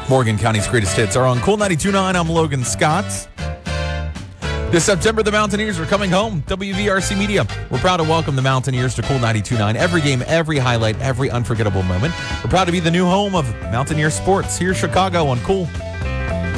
Morgan County's greatest hits are on Cool 92.9. I'm Logan Scott. This September, the Mountaineers are coming home. WVRC Media. We're proud to welcome the Mountaineers to Cool 92.9. Every game, every highlight, every unforgettable moment. We're proud to be the new home of Mountaineer sports. Here's Chicago on Cool